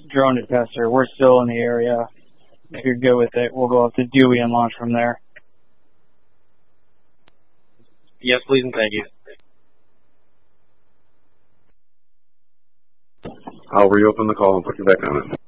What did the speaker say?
drone to Tester. We're still in the area. If you're good with it, we'll go up to Dewey and launch from there. Yes, please and thank you. I'll reopen the call and put you back on it.